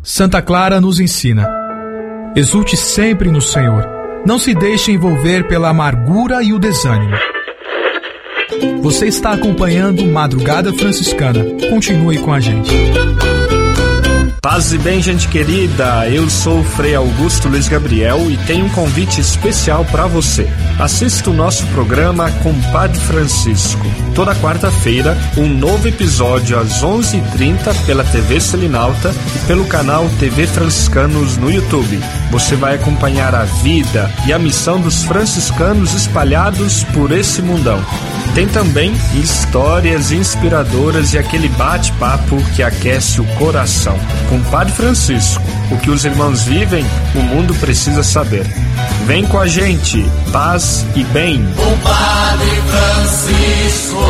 Santa Clara nos ensina: exulte sempre no Senhor. Não se deixe envolver pela amargura e o desânimo. Você está acompanhando Madrugada Franciscana. Continue com a gente. Paz e bem, gente querida, eu sou o Frei Augusto Luiz Gabriel e tenho um convite especial para você. Assista o nosso programa Compadre Francisco. Toda quarta-feira, um novo episódio às 11h30 pela TV Selinalta e pelo canal TV Franciscanos no YouTube. Você vai acompanhar a vida e a missão dos franciscanos espalhados por esse mundão. Tem também histórias inspiradoras e aquele bate-papo que aquece o coração. Compadre Francisco, o que os irmãos vivem, o mundo precisa saber. Vem com a gente, paz e bem. Compadre Francisco.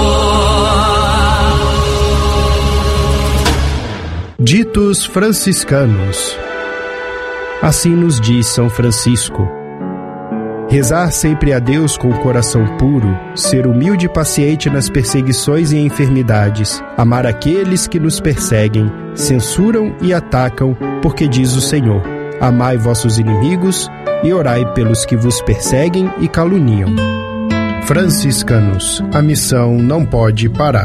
Ditos franciscanos. Assim nos diz São Francisco: rezar sempre a Deus com o coração puro, ser humilde e paciente nas perseguições e enfermidades, amar aqueles que nos perseguem, censuram e atacam, porque diz o Senhor: amai vossos inimigos e orai pelos que vos perseguem e caluniam. Franciscanos, a missão não pode parar.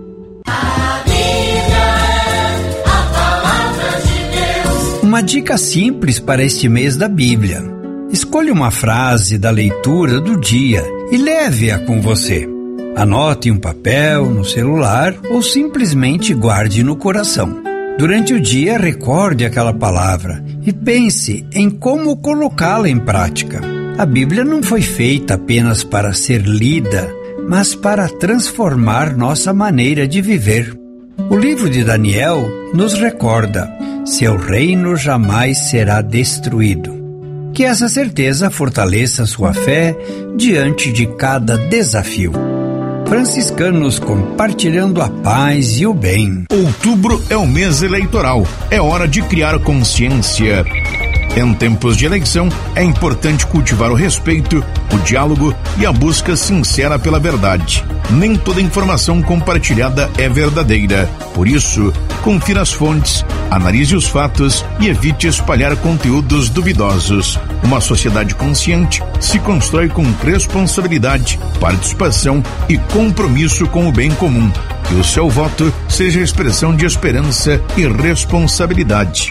Uma dica simples para este mês da Bíblia. Escolha uma frase da leitura do dia e leve-a com você. Anote em um papel, no celular ou simplesmente guarde no coração. Durante o dia, recorde aquela palavra e pense em como colocá-la em prática. A Bíblia não foi feita apenas para ser lida, mas para transformar nossa maneira de viver. O livro de Daniel nos recorda: seu reino jamais será destruído. Que essa certeza fortaleça sua fé diante de cada desafio. Franciscanos compartilhando a paz e o bem. Outubro é o mês eleitoral. É hora de criar consciência. Em tempos de eleição, é importante cultivar o respeito, o diálogo e a busca sincera pela verdade. Nem toda informação compartilhada é verdadeira. Por isso, confira as fontes, analise os fatos e evite espalhar conteúdos duvidosos. Uma sociedade consciente se constrói com responsabilidade, participação e compromisso com o bem comum. Que o seu voto seja expressão de esperança e responsabilidade.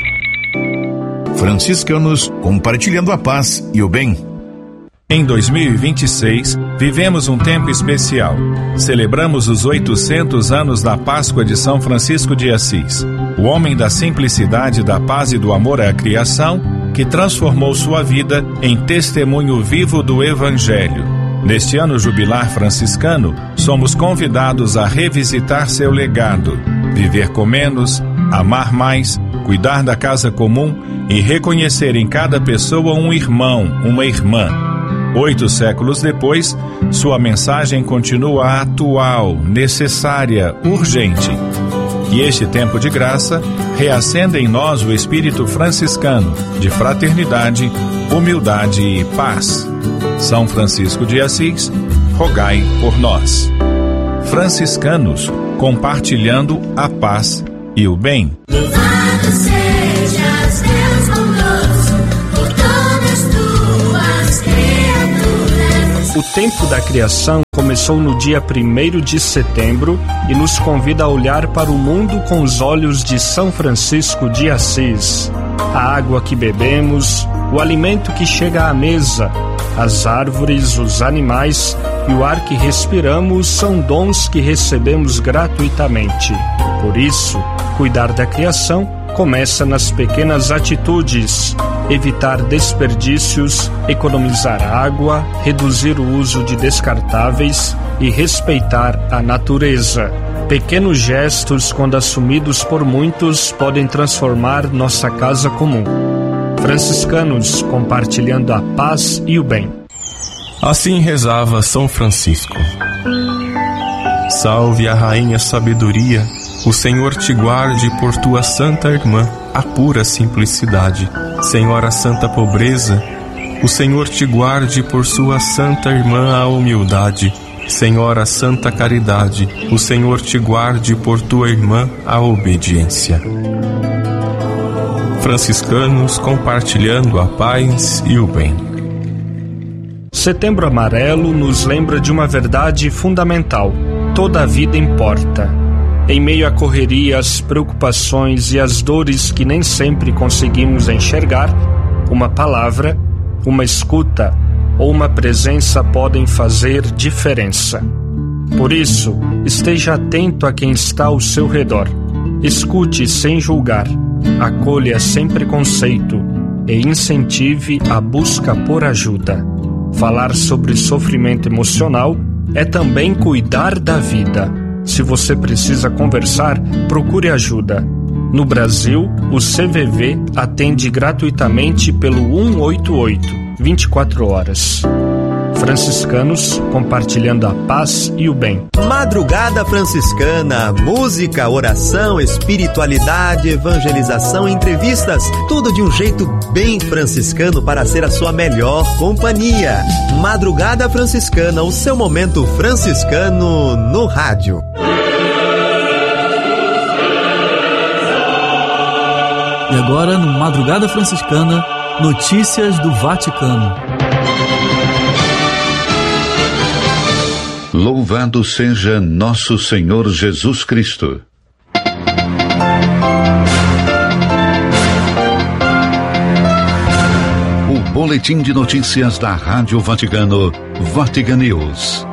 Franciscanos compartilhando a paz e o bem. Em 2026, vivemos um tempo especial. Celebramos os 800 anos da Páscoa de São Francisco de Assis, o homem da simplicidade, da paz e do amor à criação, que transformou sua vida em testemunho vivo do Evangelho. Neste ano jubilar franciscano, somos convidados a revisitar seu legado, viver com menos, amar mais, cuidar da casa comum e reconhecer em cada pessoa um irmão, uma irmã. 8 séculos depois, sua mensagem continua atual, necessária, urgente. Que este tempo de graça reacenda em nós o espírito franciscano de fraternidade, humildade e paz. São Francisco de Assis, rogai por nós. Franciscanos, compartilhando a paz e o bem. Louvado sejas, Deus bondoso, por todas tuas criaturas. O tempo da criação começou no dia 1º de setembro e nos convida a olhar para o mundo com os olhos de São Francisco de Assis. A água que bebemos, o alimento que chega à mesa, as árvores, os animais e o ar que respiramos são dons que recebemos gratuitamente. Por isso, cuidar da criação começa nas pequenas atitudes: evitar desperdícios, economizar água, reduzir o uso de descartáveis e respeitar a natureza. Pequenos gestos, quando assumidos por muitos, podem transformar nossa casa comum. Franciscanos compartilhando a paz e o bem. Assim rezava São Francisco: salve a Rainha Sabedoria, o Senhor te guarde por tua santa irmã, a pura simplicidade. Senhora Santa Pobreza, o Senhor te guarde por sua santa irmã, a humildade. Senhora Santa Caridade, o Senhor te guarde por tua irmã, a obediência. Franciscanos compartilhando a paz e o bem. Setembro Amarelo nos lembra de uma verdade fundamental: toda a vida importa. Em meio à correria, às preocupações e às dores que nem sempre conseguimos enxergar, uma palavra, uma escuta ou uma presença podem fazer diferença. Por isso, esteja atento a quem está ao seu redor. Escute sem julgar, acolha sem preconceito e incentive a busca por ajuda. Falar sobre sofrimento emocional é também cuidar da vida. Se você precisa conversar, procure ajuda. No Brasil, o CVV atende gratuitamente pelo 188, 24 horas. Franciscanos compartilhando a paz e o bem. Madrugada Franciscana, música, oração, espiritualidade, evangelização, entrevistas, tudo de um jeito bem franciscano para ser a sua melhor companhia. Madrugada Franciscana, o seu momento franciscano no rádio. E agora, no Madrugada Franciscana, notícias do Vaticano. Louvado seja nosso Senhor Jesus Cristo. O boletim de notícias da Rádio Vaticano, Vatican News.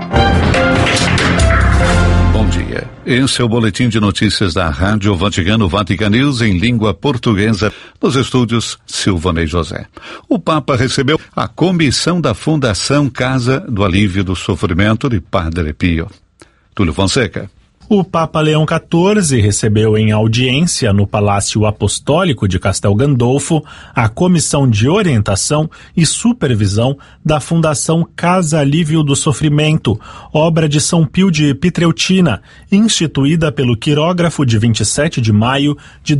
Bom dia. Esse é o boletim de notícias da Rádio Vaticano, Vatican News, em língua portuguesa, nos estúdios Silvanei José. O Papa recebeu a comissão da Fundação Casa do Alívio do Sofrimento de Padre Pio. Túlio Fonseca. O Papa Leão XIV recebeu em audiência no Palácio Apostólico de Castel Gandolfo a Comissão de Orientação e Supervisão da Fundação Casa Alívio do Sofrimento, obra de São Pio de Pietrelcina, instituída pelo quirógrafo de 27 de maio de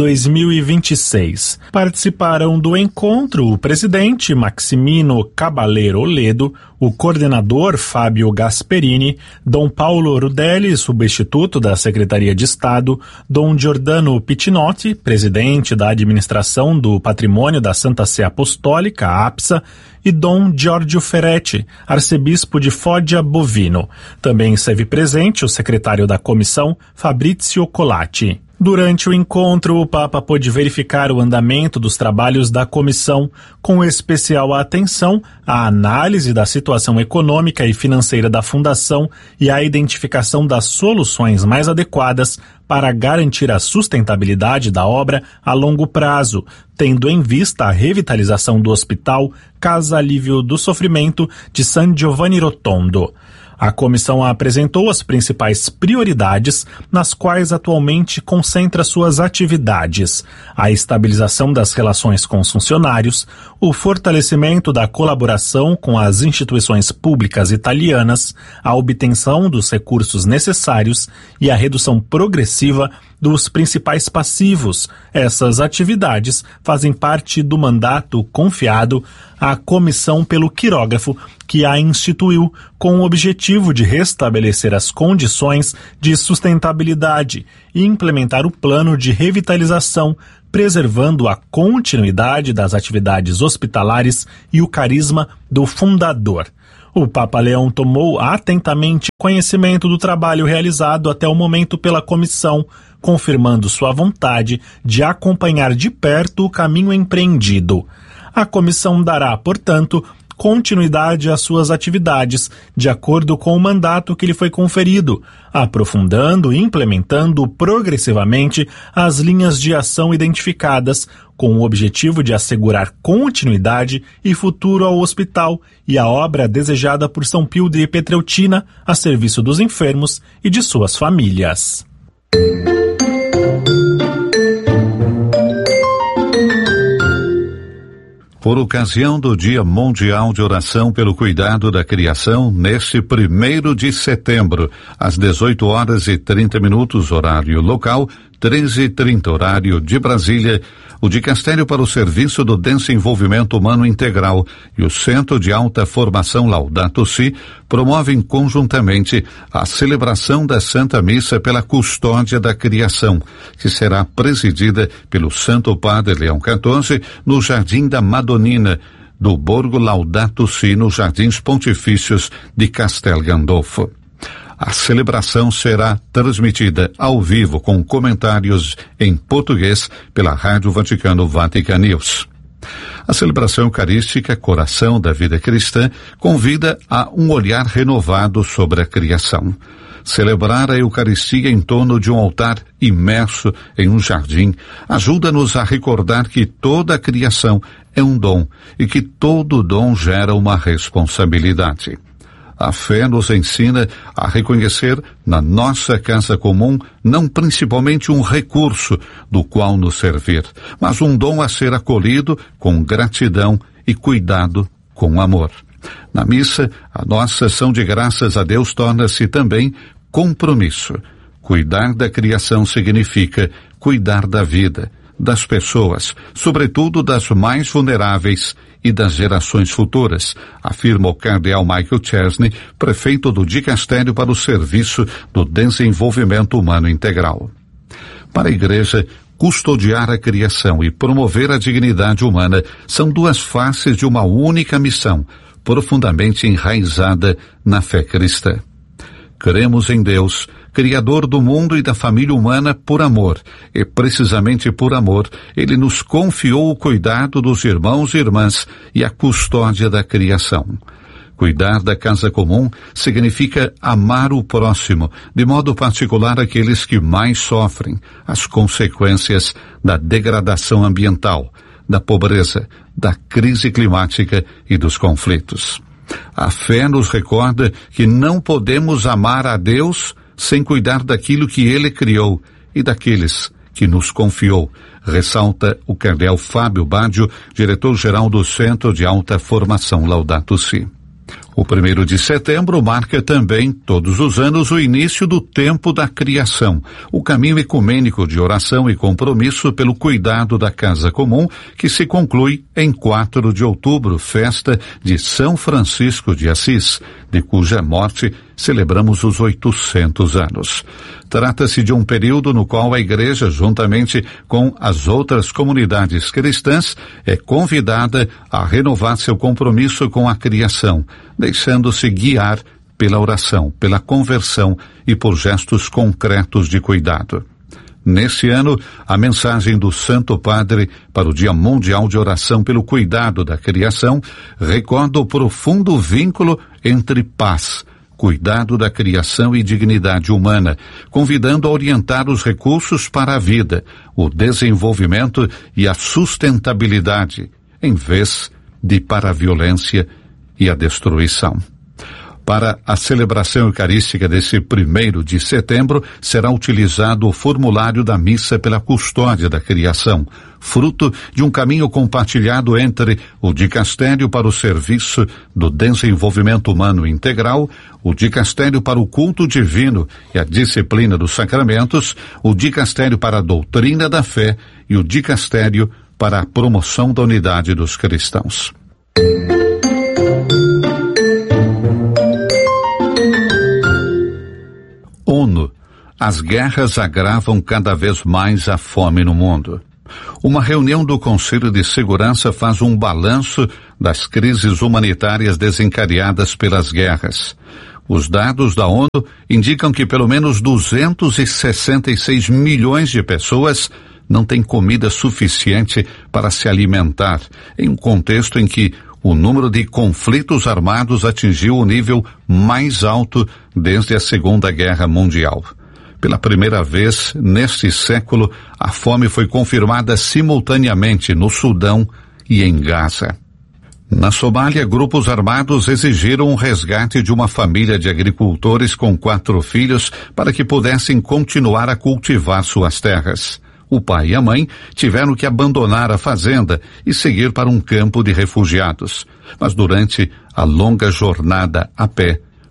2026. Participaram do encontro o presidente Maximino Caballero Ledo, o coordenador Fábio Gasperini, Dom Paulo Rudelli, substituto da Secretaria de Estado, Dom Giordano Piccinotti, presidente da Administração do Patrimônio da Santa Sé Apostólica, APSA, e Dom Giorgio Ferretti, arcebispo de Foggia Bovino. Também esteve presente o secretário da comissão, Fabrizio Colatti. Durante o encontro, o Papa pôde verificar o andamento dos trabalhos da comissão, com especial atenção à análise da situação econômica e financeira da Fundação e à identificação das soluções mais adequadas para garantir a sustentabilidade da obra a longo prazo, tendo em vista a revitalização do Hospital Casa Alívio do Sofrimento de San Giovanni Rotondo. A comissão apresentou as principais prioridades nas quais atualmente concentra suas atividades: a estabilização das relações com os funcionários, o fortalecimento da colaboração com as instituições públicas italianas, a obtenção dos recursos necessários e a redução progressiva dos principais passivos. Essas atividades fazem parte do mandato confiado à comissão pelo quirógrafo, que a instituiu com o objetivo de restabelecer as condições de sustentabilidade e implementar o plano de revitalização, preservando a continuidade das atividades hospitalares e o carisma do fundador. O Papa Leão tomou atentamente conhecimento do trabalho realizado até o momento pela comissão, confirmando sua vontade de acompanhar de perto o caminho empreendido. A comissão dará, portanto, continuidade às suas atividades, de acordo com o mandato que lhe foi conferido, aprofundando e implementando progressivamente as linhas de ação identificadas, com o objetivo de assegurar continuidade e futuro ao hospital e à obra desejada por São Pio de Pietrelcina a serviço dos enfermos e de suas famílias. Por ocasião do Dia Mundial de Oração pelo Cuidado da Criação, neste 1º de setembro, às 18h30, horário local, 13h30, horário de Brasília, o Dicastério para o Serviço do Desenvolvimento Humano Integral e o Centro de Alta Formação Laudato Si promovem conjuntamente a celebração da Santa Missa pela Custódia da Criação, que será presidida pelo Santo Padre Leão XIV no Jardim da Madonina, do Borgo Laudato Si, nos Jardins Pontifícios de Castel Gandolfo. A celebração será transmitida ao vivo com comentários em português pela Rádio Vaticano Vatican News. A celebração eucarística Coração da Vida Cristã convida a um olhar renovado sobre a criação. Celebrar a Eucaristia em torno de um altar imerso em um jardim ajuda-nos a recordar que toda a criação é um dom e que todo dom gera uma responsabilidade. A fé nos ensina a reconhecer na nossa casa comum não principalmente um recurso do qual nos servir, mas um dom a ser acolhido com gratidão e cuidado com amor. Na missa, a nossa ação de graças a Deus torna-se também compromisso. Cuidar da criação significa cuidar da vida, das pessoas, sobretudo das mais vulneráveis e das gerações futuras, afirma o cardeal Michael Chesney, prefeito do Dicastério para o Serviço do Desenvolvimento Humano Integral. Para a Igreja, custodiar a criação e promover a dignidade humana são duas faces de uma única missão, profundamente enraizada na fé cristã. Cremos em Deus, Criador do mundo e da família humana, por amor, e precisamente por amor, Ele nos confiou o cuidado dos irmãos e irmãs e a custódia da criação. Cuidar da casa comum significa amar o próximo, de modo particular aqueles que mais sofrem as consequências da degradação ambiental, da pobreza, da crise climática e dos conflitos. A fé nos recorda que não podemos amar a Deus sem cuidar daquilo que Ele criou e daqueles que nos confiou, ressalta o cardeal Fábio Baggio, diretor-geral do Centro de Alta Formação Laudato Si. O 1º de setembro marca também, todos os anos, o início do Tempo da Criação, o caminho ecumênico de oração e compromisso pelo cuidado da casa comum, que se conclui em 4 de outubro, festa de São Francisco de Assis, de cuja morte celebramos os 800 anos. Trata-se de um período no qual a Igreja, juntamente com as outras comunidades cristãs, é convidada a renovar seu compromisso com a criação, deixando-se guiar pela oração, pela conversão e por gestos concretos de cuidado. Nesse ano, a mensagem do Santo Padre para o Dia Mundial de Oração pelo Cuidado da Criação recorda o profundo vínculo entre paz, cuidado da criação e dignidade humana, convidando a orientar os recursos para a vida, o desenvolvimento e a sustentabilidade, em vez de para a violência e a destruição. Para a celebração eucarística desse 1º de setembro, será utilizado o formulário da missa pela custódia da criação, fruto de um caminho compartilhado entre o Dicastério para o Serviço do Desenvolvimento Humano Integral, o Dicastério para o Culto Divino e a Disciplina dos Sacramentos, o Dicastério para a Doutrina da Fé e o Dicastério para a Promoção da Unidade dos Cristãos. ONU. As guerras agravam cada vez mais a fome no mundo. Uma reunião do Conselho de Segurança faz um balanço das crises humanitárias desencadeadas pelas guerras. Os dados da ONU indicam que pelo menos 266 milhões de pessoas não têm comida suficiente para se alimentar, em um contexto em que o número de conflitos armados atingiu o nível mais alto desde a Segunda Guerra Mundial. Pela primeira vez neste século, a fome foi confirmada simultaneamente no Sudão e em Gaza. Na Somália, grupos armados exigiram um resgate de uma família de agricultores com 4 filhos para que pudessem continuar a cultivar suas terras. O pai e a mãe tiveram que abandonar a fazenda e seguir para um campo de refugiados. Mas durante a longa jornada a pé,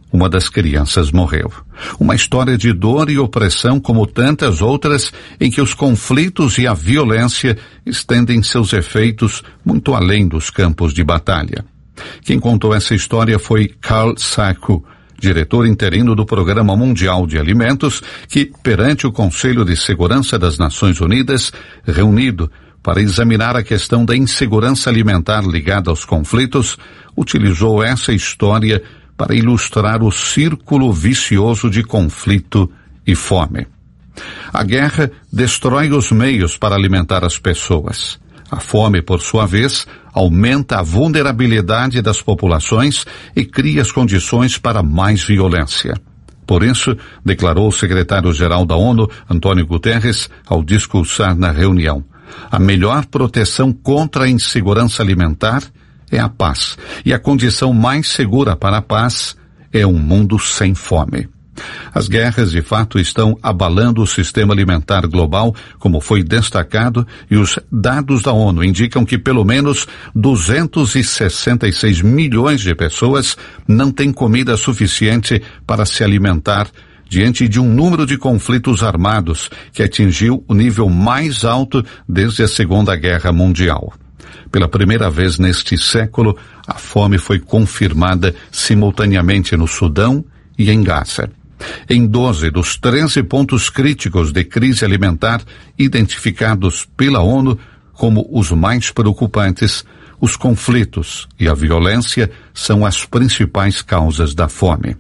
Uma das crianças morreu. Uma história de dor e opressão como tantas outras em que os conflitos e a violência estendem seus efeitos muito além dos campos de batalha. Quem contou essa história foi Carl Sacco, diretor interino do Programa Mundial de Alimentos, que, perante o Conselho de Segurança das Nações Unidas, reunido para examinar a questão da insegurança alimentar ligada aos conflitos, utilizou essa história para ilustrar o círculo vicioso de conflito e fome. A guerra destrói os meios para alimentar as pessoas. A fome, por sua vez, aumenta a vulnerabilidade das populações e cria as condições para mais violência. Por isso, declarou o secretário-geral da ONU, Antônio Guterres, ao discursar na reunião, a melhor proteção contra a insegurança alimentar é a paz, e a condição mais segura para a paz é um mundo sem fome. As guerras, de fato, estão abalando o sistema alimentar global, como foi destacado, e os dados da ONU indicam que pelo menos 266 milhões de pessoas não têm comida suficiente para se alimentar, diante de um número de conflitos armados que atingiu o nível mais alto desde a Segunda Guerra Mundial. Pela primeira vez neste século, a fome foi confirmada simultaneamente no Sudão e em Gaza. Em 12 dos 13 pontos críticos de crise alimentar identificados pela ONU como os mais preocupantes, os conflitos e a violência são as principais causas da fome.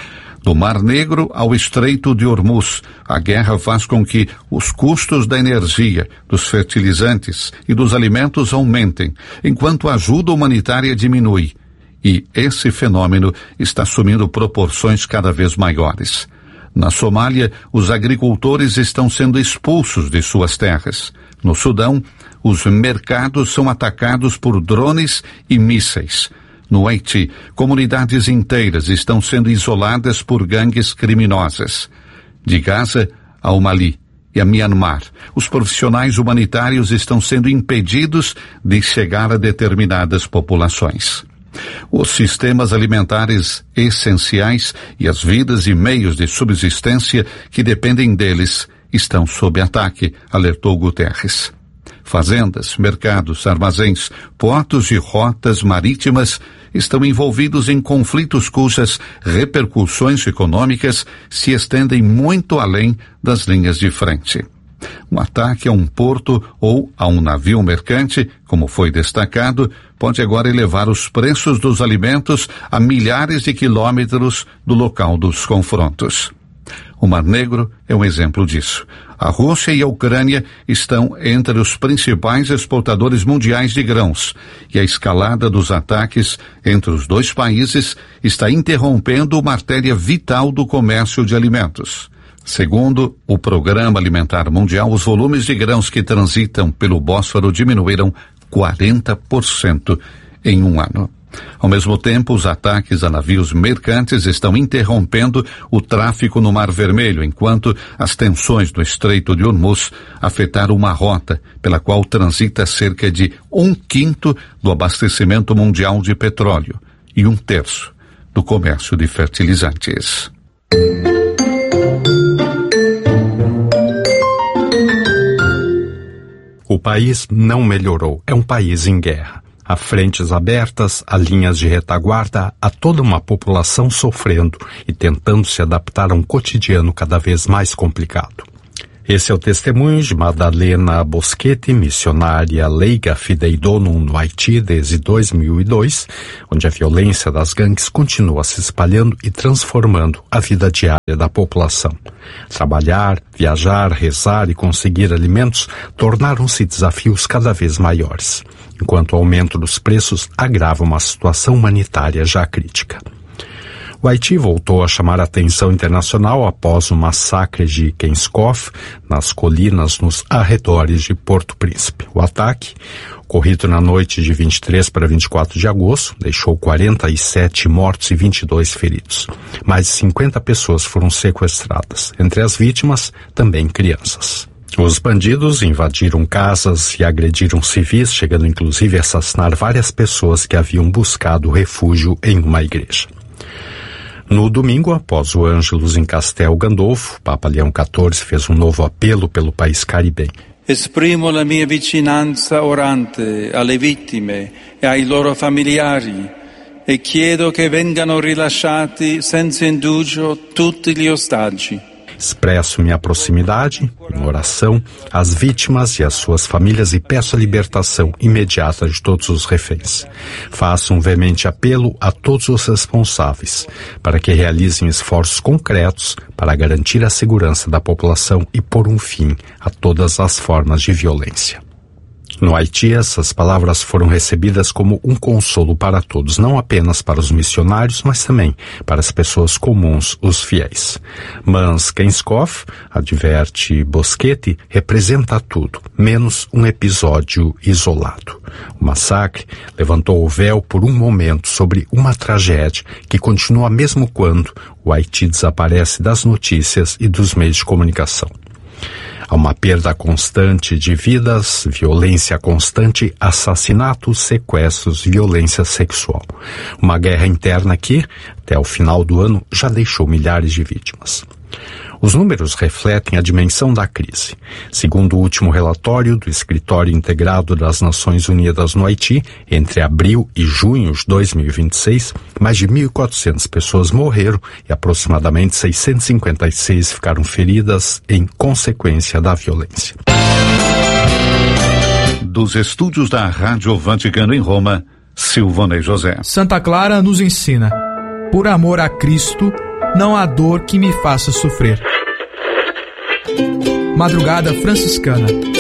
Do Mar Negro ao Estreito de Hormuz, a guerra faz com que os custos da energia, dos fertilizantes e dos alimentos aumentem, enquanto a ajuda humanitária diminui. E esse fenômeno está assumindo proporções cada vez maiores. Na Somália, os agricultores estão sendo expulsos de suas terras. No Sudão, os mercados são atacados por drones e mísseis. No Haiti, comunidades inteiras estão sendo isoladas por gangues criminosas. De Gaza ao Mali e a Myanmar, os profissionais humanitários estão sendo impedidos de chegar a determinadas populações. Os sistemas alimentares essenciais e as vidas e meios de subsistência que dependem deles estão sob ataque, alertou Guterres. Fazendas, mercados, armazéns, portos e rotas marítimas estão envolvidos em conflitos cujas repercussões econômicas se estendem muito além das linhas de frente. Um ataque a um porto ou a um navio mercante, como foi destacado, pode agora elevar os preços dos alimentos a milhares de quilômetros do local dos confrontos. O Mar Negro é um exemplo disso. A Rússia e a Ucrânia estão entre os principais exportadores mundiais de grãos, e a escalada dos ataques entre os dois países está interrompendo uma artéria vital do comércio de alimentos. Segundo o Programa Alimentar Mundial, os volumes de grãos que transitam pelo Bósforo diminuíram 40% em um ano. Ao mesmo tempo, os ataques a navios mercantes estão interrompendo o tráfico no Mar Vermelho, enquanto as tensões no Estreito de Hormuz afetaram uma rota pela qual transita cerca de 1/5 do abastecimento mundial de petróleo e 1/3 do comércio de fertilizantes. O país não melhorou, é um país em guerra. Há frentes abertas, há linhas de retaguarda, há toda uma população sofrendo e tentando se adaptar a um cotidiano cada vez mais complicado. Esse é o testemunho de Madalena Boschetti, missionária leiga Fidei Donum no Haiti desde 2002, onde a violência das gangues continua se espalhando e transformando a vida diária da população. Trabalhar, viajar, rezar e conseguir alimentos tornaram-se desafios cada vez maiores, enquanto o aumento dos preços agrava uma situação humanitária já crítica. O Haiti voltou a chamar a atenção internacional após o massacre de Kenskoff, nas colinas nos arredores de Porto Príncipe. O ataque, ocorrido na noite de 23 para 24 de agosto, deixou 47 mortos e 22 feridos. Mais de 50 pessoas foram sequestradas, entre as vítimas, também crianças. Os bandidos invadiram casas e agrediram civis, chegando inclusive a assassinar várias pessoas que haviam buscado refúgio em uma igreja. No domingo, após o Ângelus em Castel Gandolfo, Papa Leão XIV fez um novo apelo pelo país caribenho. Esprimo la mia vicinanza orante alle vittime e ai loro familiari e chiedo che vengano rilasciati senza indugio tutti gli ostaggi. Expresso minha proximidade, em oração, às vítimas e às suas famílias e peço a libertação imediata de todos os reféns. Faço um veemente apelo a todos os responsáveis para que realizem esforços concretos para garantir a segurança da população e pôr um fim a todas as formas de violência. No Haiti, essas palavras foram recebidas como um consolo para todos, não apenas para os missionários, mas também para as pessoas comuns, os fiéis. Mas Kenskov, adverte Boschetti, representa tudo, menos um episódio isolado. O massacre levantou o véu por um momento sobre uma tragédia que continua mesmo quando o Haiti desaparece das notícias e dos meios de comunicação. Há uma perda constante de vidas, violência constante, assassinatos, sequestros, violência sexual. Uma guerra interna que, até o final do ano, já deixou milhares de vítimas. Os números refletem a dimensão da crise. Segundo o último relatório do Escritório Integrado das Nações Unidas no Haiti, entre abril e junho de 2026, mais de 1.400 pessoas morreram e aproximadamente 656 ficaram feridas em consequência da violência. Dos estúdios da Rádio Vaticano em Roma, Silvonei José. Santa Clara nos ensina: por amor a Cristo, não há dor que me faça sofrer. Madrugada Franciscana,